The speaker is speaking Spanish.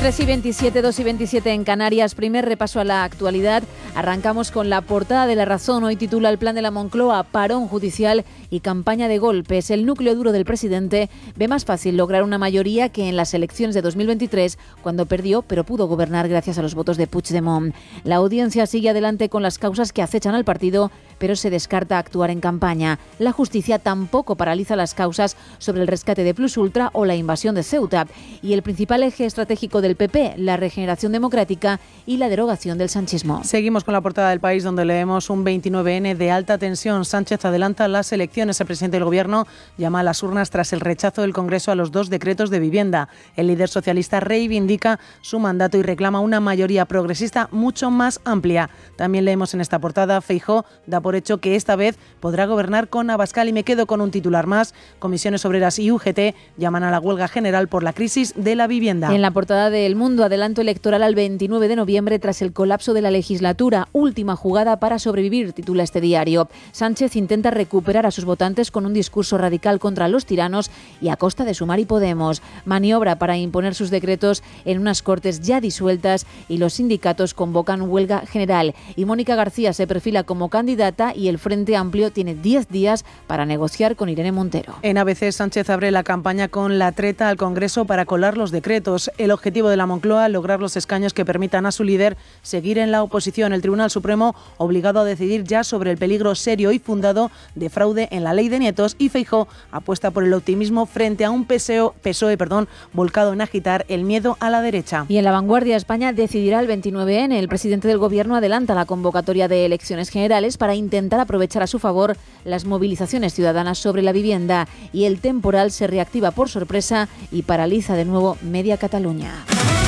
3:27, 2:27 en Canarias. Primer repaso a la actualidad. Arrancamos con la portada de La Razón. Hoy titula el plan de la Moncloa, parón judicial y campaña de golpes. El núcleo duro del presidente ve más fácil lograr una mayoría que en las elecciones de 2023, cuando perdió, pero pudo gobernar gracias a los votos de Puigdemont. La audiencia sigue adelante con las causas que acechan al partido, pero se descarta actuar en campaña. La justicia tampoco paraliza las causas sobre el rescate de Plus Ultra o la invasión de Ceuta. Y el principal eje estratégico del PP, la regeneración democrática y la derogación del sanchismo. Seguimos con la portada del País, donde leemos un 29N de alta tensión. Sánchez adelanta las elecciones. El presidente del Gobierno llama a las urnas tras el rechazo del Congreso a los 2 decretos de vivienda. El líder socialista reivindica su mandato y reclama una mayoría progresista mucho más amplia. También leemos en esta portada, Feijóo da por hecho que esta vez podrá gobernar con Abascal. Y me quedo con un titular más. Comisiones Obreras y UGT llaman a la huelga general por la crisis de la vivienda. En la portada de El Mundo, adelanto electoral al 29 de noviembre tras el colapso de la legislatura. Última jugada para sobrevivir, titula este diario. Sánchez intenta recuperar a sus votantes con un discurso radical contra los tiranos y a costa de Sumar y Podemos. Maniobra para imponer sus decretos en unas Cortes ya disueltas y los sindicatos convocan huelga general. Y Mónica García se perfila como candidata y el Frente Amplio tiene 10 días para negociar con Irene Montero. En ABC, Sánchez abre la campaña con la treta al Congreso para colar los decretos. El objetivo de la Moncloa, lograr los escaños que permitan a su líder seguir en la oposición. El Tribunal Supremo obligado a decidir ya sobre el peligro serio y fundado de fraude en la ley de nietos, y Feijóo apuesta por el optimismo frente a un PSOE volcado en agitar el miedo a la derecha. Y en La Vanguardia, España decidirá el 29N. El presidente del Gobierno adelanta la convocatoria de elecciones generales para intentar aprovechar a su favor las movilizaciones ciudadanas sobre la vivienda. Y el temporal se reactiva por sorpresa y paraliza de nuevo media Cataluña.